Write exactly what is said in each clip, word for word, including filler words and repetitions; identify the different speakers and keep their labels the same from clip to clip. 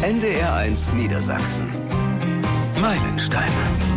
Speaker 1: N D R eins Niedersachsen. Meilensteine.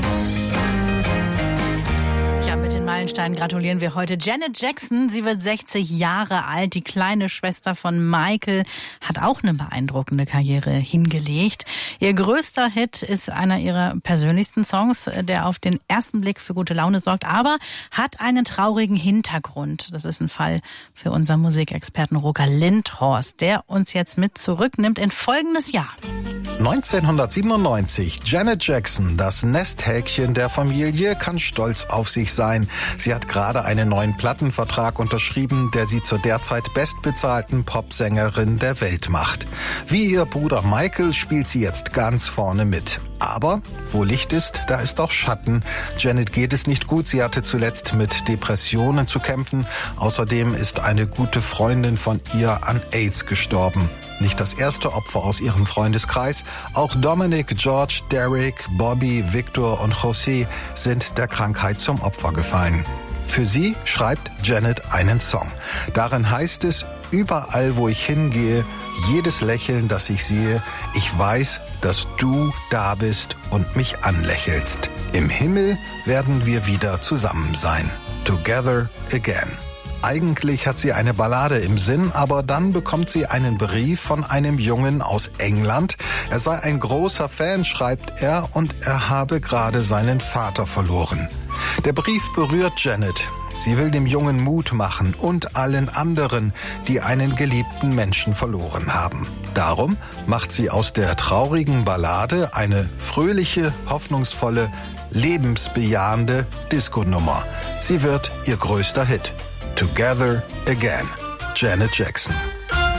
Speaker 2: Ja, mit den Meilensteinen gratulieren wir heute Janet Jackson. Sie wird sechzig Jahre alt. Die kleine Schwester von Michael hat auch eine beeindruckende Karriere hingelegt. Ihr größter Hit ist einer ihrer persönlichsten Songs, der auf den ersten Blick für gute Laune sorgt, aber hat einen traurigen Hintergrund. Das ist ein Fall für unseren Musikexperten Roger Lindhorst, der uns jetzt mit zurücknimmt in folgendes Jahr.
Speaker 3: neunzehnhundertsiebenundneunzig. Janet Jackson, das Nesthäkchen der Familie, kann stolz auf sich sein. Sie hat gerade einen neuen Plattenvertrag unterschrieben, der sie zur derzeit bestbezahlten Popsängerin der Welt macht. Wie ihr Bruder Michael spielt sie jetzt ganz vorne mit. Aber wo Licht ist, da ist auch Schatten. Janet geht es nicht gut. Sie hatte zuletzt mit Depressionen zu kämpfen. Außerdem ist eine gute Freundin von ihr an AIDS gestorben. Nicht das erste Opfer aus ihrem Freundeskreis. Auch Dominic, George, Derek, Bobby, Victor und José sind der Krankheit zum Opfer gefallen. Für sie schreibt Janet einen Song. Darin heißt es: Überall, wo ich hingehe, jedes Lächeln, das ich sehe, ich weiß, dass du da bist und mich anlächelst. Im Himmel werden wir wieder zusammen sein. Together again. Eigentlich hat sie eine Ballade im Sinn, aber dann bekommt sie einen Brief von einem Jungen aus England. Er sei ein großer Fan, schreibt er, und er habe gerade seinen Vater verloren. Der Brief berührt Janet. Sie will dem Jungen Mut machen und allen anderen, die einen geliebten Menschen verloren haben. Darum macht sie aus der traurigen Ballade eine fröhliche, hoffnungsvolle, lebensbejahende Disco-Nummer. Sie wird ihr größter Hit. Together Again. Janet Jackson.